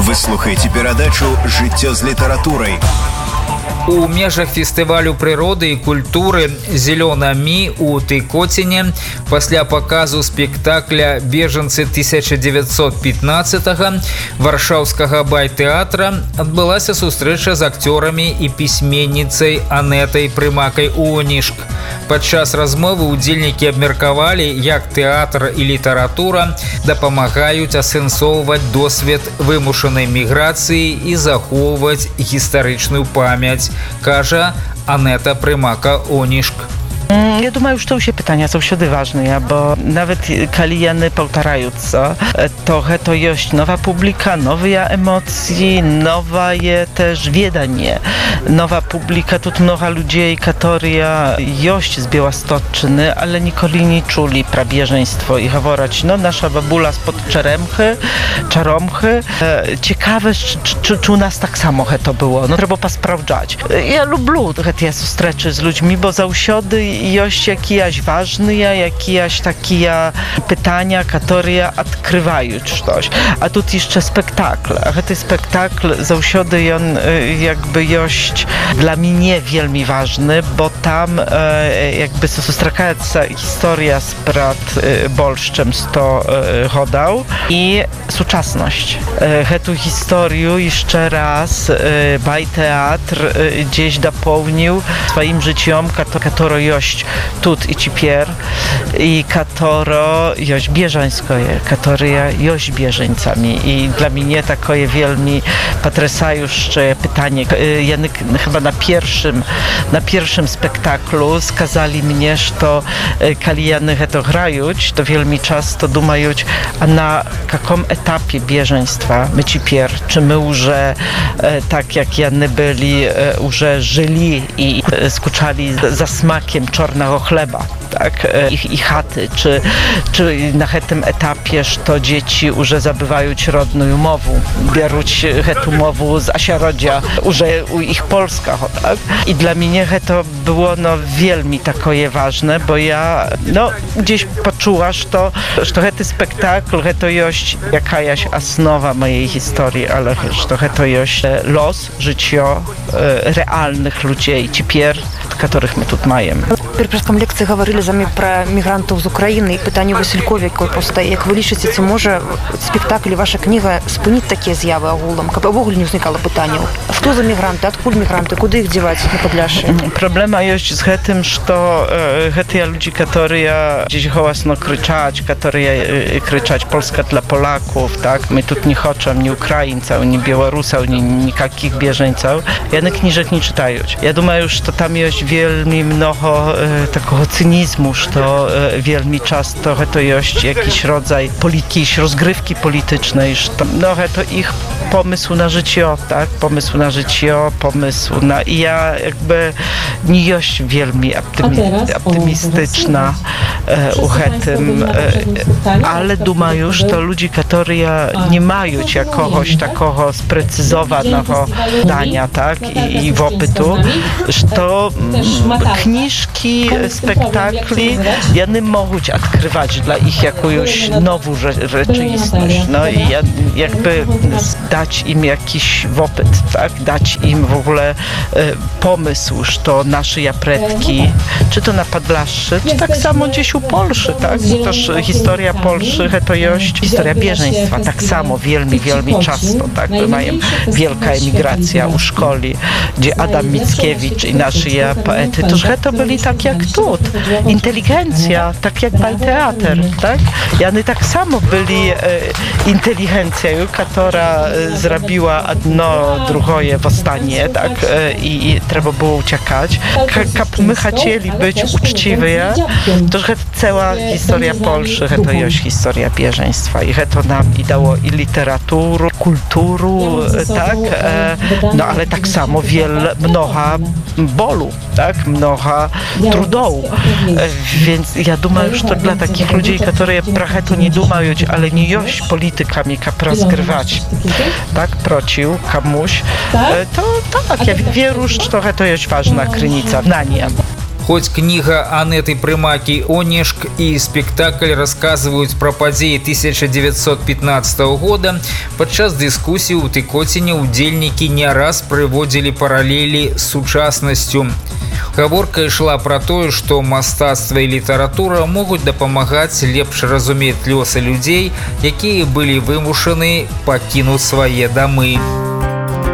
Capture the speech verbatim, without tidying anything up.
Вы слухаеце перадачу «Жыццё з літаратурай». У межах фестывалю прыроды і культуры «Зелёна Мі» у Тыкоціне пасля паказу спектакля «Бежанцы тысяча девятьсот пятнадцатого» варшаўскага байтэатра адбылася сустрэча з акцёрамі і пісьменніцай Анетай Прымакай-Онішк. Падчас размовы удзельнікі абмеркавалі, як тэатр і літаратура дапамагаюць асэнсоўваць досвед вымушанай міграцыі і захоўваць гістарычную памяць, кажа Анета Прымака-Онішк. Ja думаю, што ўсе пытання заўсёды важныя, бо нават калі яны паўтараюцца, то гэта ёсць нова публіка, новыя эмоцыі, новае też веданне. Nowa publika, тут много людей, которые ёсць з Białostocczyny, ale nikoли nie czuli про bieżeństwo i говорять, no nasza babula spod Czeremchy, Czaromchy. Ciekawe, czy, czy u nas tak samo to było. No trzeba posprawdzać. Ja lubię te zustreczy z ludźmi, bo zаўсёды ёсць jakieś ważne, jakieś takie pytania, które odkrywają coś. A тут jeszcze spektakl. A ten spektakl zаўсёdy on jakby ёсць dla mnie wielmi ważny, bo tam e, jakby zostrzekaється historia sprat e, bolszczem sto e, hodał i współczesność. E, tę historię jeszcze raz e, bajteatr e, gdzieś dopełnił swoim życiem, które jest tut i cipier i które jest bieżeńskie, które jest bieżeńcami. I dla mnie takie wielmi patresajuszcze pytanie. E, Janek chyba na pierwszym, na pierwszym spektaklu skazali mnie, że kiedy jany to grają, to wielmi często dumają, a na jakim etapie bieżeństwa my cipier, czy my już tak jak jany byli, już żyli i skuczali za smakiem czarnego chleba, tak, ich i chaty, czy, czy na tym etapie, że to dzieci już zabywają rodną umowę, biorą tę umowę z Asiarodzia, już u ich Polska, tak? I dla mnie to było no wielmi takie ważne, bo ja no gdzieś poczuła, że to, że ten spektakl to jest jakaś osnowa mojej historii, ale że to jest los życia realnych ludzi, cipier, których my tu mamy. Перед першым лекцыі гаварылі з вами пра мігрантаў з Украіны і пытанне Васількова, якое паўстае. Як вы лічыце, ці можа спектакль і ваша кніга спыніць такія з'явы агулам, каб увогуле не ўзнікала пытанняў? Хто за мігранты, адкуль мігранты, куды іх дзяваць на Падляшшы? Проблема ёсць з гэтым, што гэтыя людзі, которые gdzieś hołasno крычаць, которые крычаць Polska dla Polaków, tak? My тут не хочам ні украінцаў, ні беларусаў, ні никаких беженцаў. Яны кніжак не чытаюць. Я думаю, што там ёсць вельмі mnoho takiego cynizmu, że wielmi często to jest jakiś rodzaj polityki, rozgrywki politycznej, że to, no, to ich pomysł na życie, tak? Pomysł na życie, pomysł na... I ja jakby nie jest wielmi optymi, optymistyczna u tym, ale думаю, że to ludzie, którzy nie mają jakiegoś takiego sprecyzowanego zdania, tak? I, i wopytu, że to kniżki, spektakli, one mogą odkrywać dla ich jakąś nową rzeczywistość. No i jakby dać im jakiś wopyt, tak? Dać im w ogóle e, pomysł, że to nasze japretki, czy to na Podlaszy, czy tak samo gdzieś u Polszy, tak? Bo też historia Polszy to jest historia bieżeństwa, tak samo, wielmi, wielmi często, tak? Mają wielka emigracja u szkoli, gdzie Adam Mickiewicz i nasi poety, to to byli tak jak tu, inteligencja, tak jak bajteatr, tak? I oni tak samo byli e, inteligencją, która zrobiła jedno, drugie powstanie, tak? E, i, I trzeba było uciekać. Jak my chcieli być uczciwi, to cała historia Polszy to jest historia bieżeństwa i to nam i dało i literaturę, kulturę, tak? E, no ale tak samo wiele, mnoha bolu, tak? Mnoha trudów. Więc ja думаю, że to dla takich ludzi, którzy trochę to nie dumają, ale nie jest politykami, jak rozgrywać, tak? Procił komuś, to tak, ja wierzę, że trochę to jest ważna krynica na nie. Хоть книга Анеты Прымакі «Онешк» и спектакль рассказывают про подеи тысяча девятьсот пятнадцатого года, подчас дискуссии у Тыкоціне удзельники не раз приводили параллели с сучаснасцю. Гаворка шла про то, что мастацтва и литература могут дапамагаць лепш разумець лёсы людей, якія были вымушаны покинуть свои домы.